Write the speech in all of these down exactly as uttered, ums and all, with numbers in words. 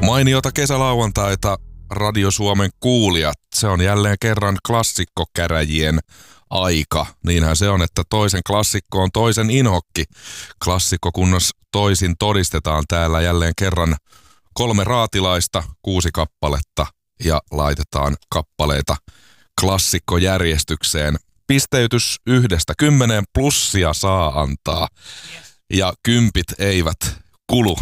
Mainiota kesälauantaita Radio Suomen kuulijat. Se on jälleen kerran klassikkokäräjien aika. Niinhän se on, että toisen klassikko on toisen inhokki. Klassikkokunnos toisin todistetaan täällä jälleen kerran kolme raatilaista, kuusi kappaletta ja laitetaan kappaleita klassikkojärjestykseen. Pisteytys yhdestä kymmeneen, plussia saa antaa ja kympit eivät kulu,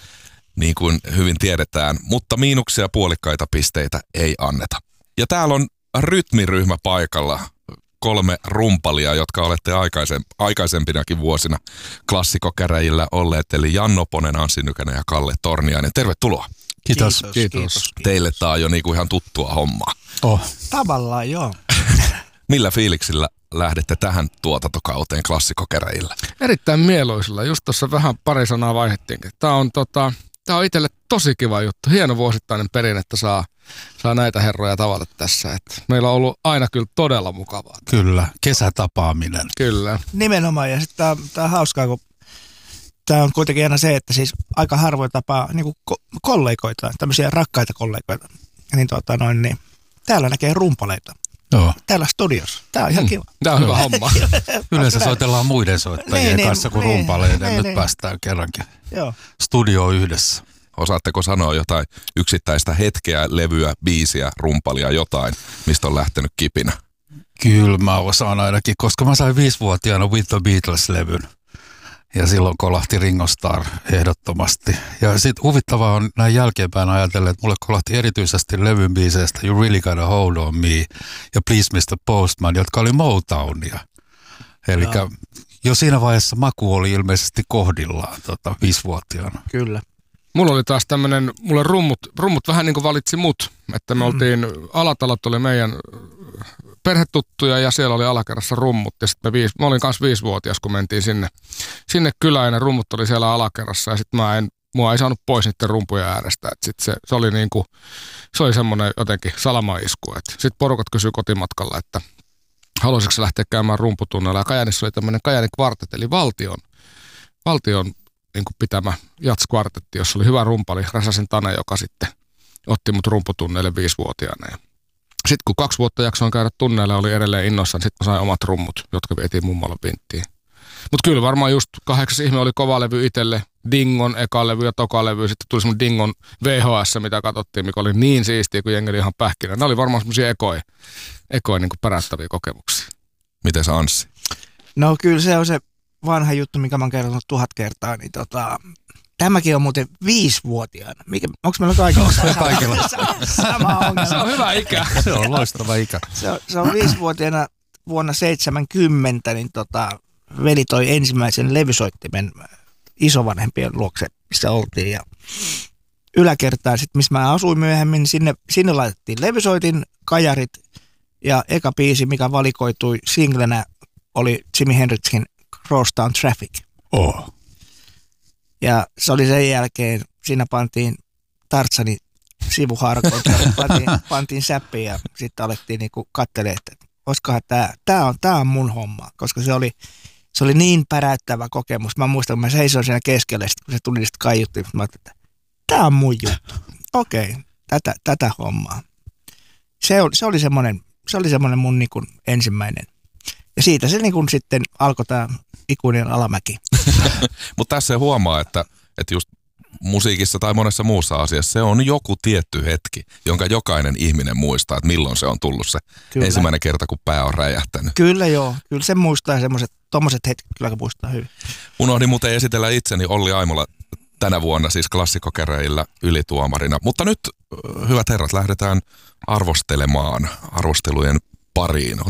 niin kuin hyvin tiedetään, mutta miinuksia puolikkaita pisteitä ei anneta. Ja täällä on rytmiryhmä paikalla, kolme rumpalia, jotka olette aikaisem, aikaisempinakin vuosina klassikokäräjillä olleet, eli Jan Noponen, Anssi Nykänen ja Kalle Torniainen. Tervetuloa. Kiitos. Kiitos. Kiitos. Kiitos. Teille tää on jo niinku ihan tuttua hommaa. Oh. Tavallaan joo. Millä fiiliksillä lähdette tähän tuotantokauteen klassikokäräjillä? Erittäin mieluisilla. Just tuossa vähän pari sanaa vaihdettiinkin. Tämä on, tota, tää on itselle tosi kiva juttu. Hieno vuosittainen perinne, että saa, saa näitä herroja tavata tässä. Et meillä on ollut aina kyllä todella mukavaa. Kyllä, kesätapaaminen. Kyllä. Nimenomaan. Ja sitten tää, tää on hauskaa, kun tää on kuitenkin aina se, että siis aika harvoin tapaa niinku ko- kollegoita, tämmöisiä rakkaita kollegoita. Niin, tota noin, niin täällä näkee rumpaleita. Joo. Täällä studiossa. Tää on ihan kiva. Tämä on hyvä homma. Yleensä soitellaan muiden soittajien Niin, kanssa kuin niin, rumpaleiden. niin, Nyt niin. päästään kerrankin Joo. studio yhdessä. Osaatteko sanoa jotain yksittäistä hetkeä, levyä, biisiä, rumpalia, jotain, mistä on lähtenyt kipinä? Kyllä mä osaan ainakin, koska mä sain viisivuotiaana With the Beatles-levyn. Ja silloin kolahti Ringo Starr ehdottomasti. Ja sitten huvittavaa on näin jälkeenpäin ajatella, että mulle kolahti erityisesti levyn biiseistä You Really Gotta Hold On Me ja Please mister Postman, jotka oli Motownia. Eli jo siinä vaiheessa maku oli ilmeisesti kohdillaan tota, viisivuotiaana. Kyllä. Mulla oli taas tämmönen, mulle rummut, rummut vähän niin kuin valitsi mut, että me oltiin, Alatalot oli meidän perhetuttuja ja siellä oli alakerrassa rummut ja sitten me, viis, mä olin kanssa viisivuotias, kun mentiin sinne, sinne kylään ja ne rummut oli siellä alakerrassa ja sitten mä en, mua ei saanut pois niiden rumpujen äärestä, että sit se, se oli niinku, se oli semmoinen jotenkin salamaisku, että sitten porukat kysyi kotimatkalla, että haluaisitko sä lähteä käymään rumputunnella ja Kajaanissa oli tämmöinen Kajaanin kvartet, eli valtion, valtion niin kuin pitämä jatskvartetti, jossa oli hyvä rumpali, Räsäsen Tane, joka sitten otti mut rumputunneille viisivuotiaana. Sitten kun kaksi vuotta jaksoin käydä tunneilla, oli edelleen innoissaan, sitten mä sain omat rummut, jotka vietiin mummalla vinttiin. Mutta kyllä varmaan just kahdeksas ihme oli kova levy itselle, Dingon eka levy ja toka levy, sitten tuli semmoinen Dingon V H S, mitä katsottiin, mikä oli niin siistiä, kun jengi oli ihan pähkinä. Ne oli varmaan semmoisia ekoja, ekoja niin kuin pärättäviä kokemuksia. Miten sä, Anssi? No kyllä se on se vanha juttu, mikä mä oon kertonut tuhat kertaa, niin tota, tämäkin on muuten viisivuotiaana. Mikä, onko meillä kaikilla? Kaikilla. Sama ongelma. Se on hyvä ikä. Se on loistava ikä. Se on, se on viisivuotiaana vuonna seitsemänkymmentä, niin tota, veli toi ensimmäisen levysoittimen isovanhempien luokse, missä oltiin. Ja yläkertaan, sit, missä mä asuin myöhemmin, sinne, sinne laitettiin levysoitin, kajarit ja eka biisi, mikä valikoitui singlenä, oli Jimi Hendrixin Crosstown Traffic. Oh. Ja se oli sen jälkeen, siinä pantiin Tartsanin sivuharkoon, pantiin, pantiin säppiin ja sitten alettiin niinku katselemaan, että olisikohan tämä, tämä on, tämä on mun homma, koska se oli, se oli niin päräyttävä kokemus. Mä muistan, kun mä seisoin siinä keskellä, sit, kun se tuli sitten kaiutti, mä ajattelin, että tämä on mun juttu. Okei, okay, tätä, tätä hommaa. Se oli, se oli semmoinen, se oli semmoinen mun niinku ensimmäinen. Ja siitä se niinku sitten alkoi tämä ikuinen alamäki. Mutta tässä se huomaa, että, että just musiikissa tai monessa muussa asiassa se on joku tietty hetki, jonka jokainen ihminen muistaa, että milloin se on tullut se Kyllä. ensimmäinen kerta, kun pää on räjähtänyt. Kyllä joo, kyllä se muistaa semmoiset, tommoset hetket kyllä muistaa hyvin. Unohdin muuten esitellä itseni Olli Aimola tänä vuonna siis klassikokäräjillä ylituomarina. Mutta nyt, hyvät herrat, lähdetään arvostelemaan arvostelujen pariin.